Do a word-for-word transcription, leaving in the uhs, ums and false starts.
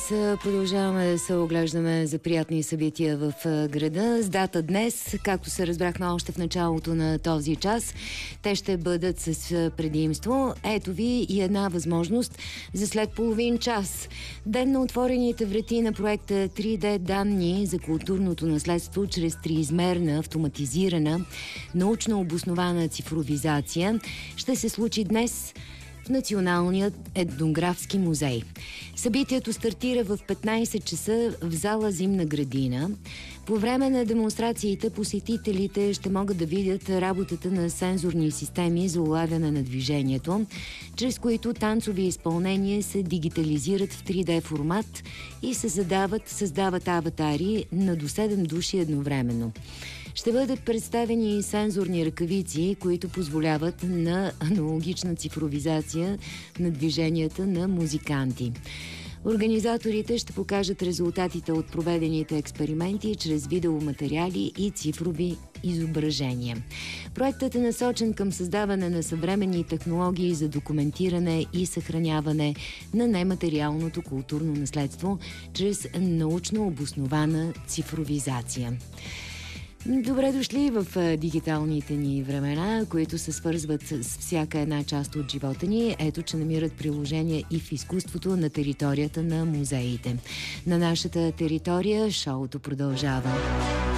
продължаваме да се оглеждаме за приятни събития в града. С дата днес, както се разбрахме още в началото на този час, те ще бъдат с предимство. Ето ви и една възможност за след половин час. Ден на отворените врати на проекта три Д данни за културното наследство чрез триизмерна, автоматизирана, научно обоснована цифровизация ще се случи днес в Националният етнографски музей. Събитието стартира в петнайсет часа в зала Зимна градина. По време на демонстрациите посетителите ще могат да видят работата на сензорни системи за улавяне на движението, чрез които танцови изпълнения се дигитализират в три Д формат и се задават, създават аватари на до седем души едновременно. Ще бъдат представени и сензорни ръкавици, които позволяват на аналогична цифровизация на движенията на музиканти. Организаторите ще покажат резултатите от проведените експерименти чрез видеоматериали и цифрови изображения. Проектът е насочен към създаване на съвременни технологии за документиране и съхраняване на нематериалното културно наследство чрез научно обоснована цифровизация. Добре дошли в дигиталните ни времена, които се свързват с всяка една част от живота ни. Ето, че намират приложение и в изкуството на територията на музеите. На нашата територия шоуто продължава.